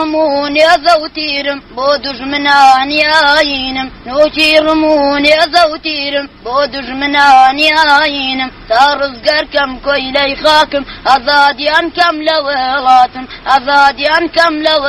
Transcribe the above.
ڕمون ێزەوتیرم بۆ دوژمنانی ئاینم نوکی ڕمون ێزەوتیرم بۆ دوژمنانی ئاینم تا ڕزگار کەم کۆیلەی خاکم ئازادیان کەم لە وێڵاتم ئازادیان کەم لە